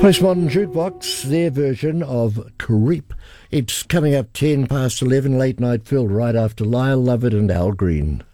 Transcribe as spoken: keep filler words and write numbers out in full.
Postmodern Jukebox, their version of Creep. It's coming up ten past eleven, late night filled right after Lyle Lovett and Al Green.